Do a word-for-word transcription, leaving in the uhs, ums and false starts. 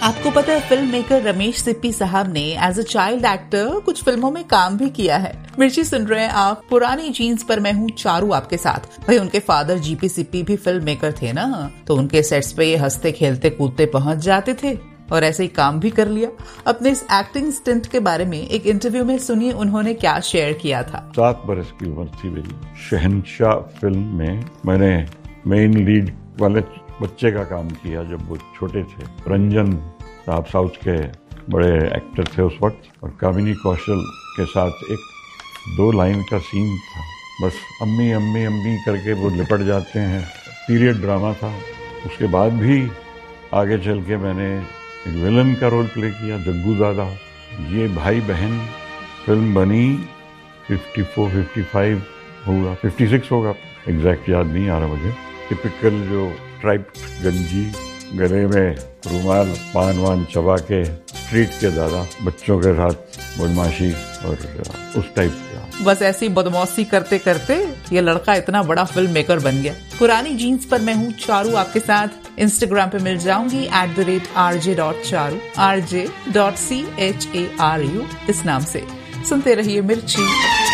आपको पता है फिल्म मेकर रमेश सिप्पी साहब ने एज अ चाइल्ड एक्टर कुछ फिल्मों में काम भी किया है। मिर्ची सुन रहे हैं आप, पुरानी जीन्स पर मैं हूँ चारू आपके साथ। भाई उनके फादर जीपी सिप्पी भी फिल्म मेकर थे ना, तो उनके सेट्स पे ये हंसते खेलते कूदते पहुंच जाते थे और ऐसे ही काम भी कर लिया। अपने इस एक्टिंग स्टिंट के बारे में एक इंटरव्यू में सुनिए उन्होंने क्या शेयर किया था। सात बरस की उम्र थी मेरी। शहंशाह फिल्म में मैंने मेन लीड वाले बच्चे का काम किया जब वो छोटे थे। रंजन साहब साउथ के बड़े एक्टर थे उस वक्त, और कामिनी कौशल के साथ एक दो लाइन का सीन था, बस अम्मी अम्मी अम्मी करके वो लिपट जाते हैं। पीरियड ड्रामा था। उसके बाद भी आगे चल के मैंने एक विलन का रोल प्ले किया, जग्गू दादा। ये भाई बहन फिल्म बनी चौवन, पचपन होगा, छप्पन होगा, एग्जैक्ट याद नहीं आ रहा मुझे। टिपिकल जो ट्राइप्ड गंजी, गले में रुमाल, पान वान चबा के स्ट्रीट के दादा, बच्चों के साथ बदमाशी और उस टाइप का। बस ऐसी बदमाशी करते करते ये लड़का इतना बड़ा फिल्म मेकर बन गया। पुरानी जीन्स पर मैं हूँ चारू आपके साथ। इंस्टाग्राम पे मिल जाऊंगी at the rate R J dot Charu, R J dot C H A R you इस नाम से। सुनते रहिए मिर्ची।